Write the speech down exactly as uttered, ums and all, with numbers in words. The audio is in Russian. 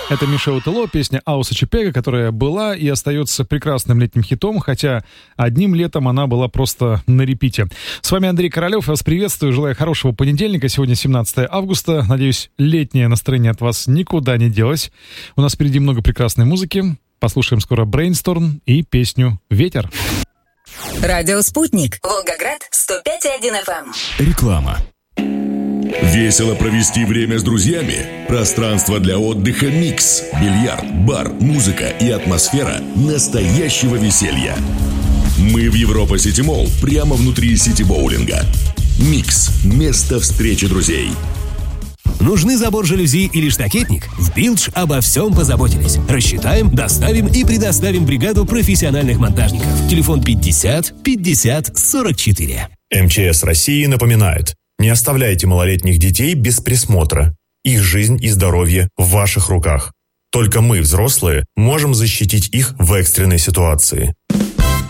Это Мишел Тело, песня Ауса Чипега, которая была и остается прекрасным летним хитом, хотя одним летом она была просто на репите. С вами Андрей Королев, я вас приветствую, желаю хорошего понедельника. Сегодня семнадцатое августа, надеюсь, летнее настроение от вас никуда не делось. У нас впереди много прекрасной музыки, послушаем скоро Brainstorm и песню «Ветер». Радио «Спутник», Волгоград, сто пять и один эф эм. Реклама. Весело провести время с друзьями? Пространство для отдыха «Микс». Бильярд, бар, музыка и атмосфера настоящего веселья. Мы в Европа Сити Молл, прямо внутри сити-боулинга. «Микс» – место встречи друзей. Нужны забор жалюзи или штакетник? В Билдж обо всем позаботились. Рассчитаем, доставим и предоставим бригаду профессиональных монтажников. Телефон пятьдесят пятьдесят сорок четыре. эм че эс России напоминает: не оставляйте малолетних детей без присмотра. Их жизнь и здоровье в ваших руках. Только мы, взрослые, можем защитить их в экстренной ситуации.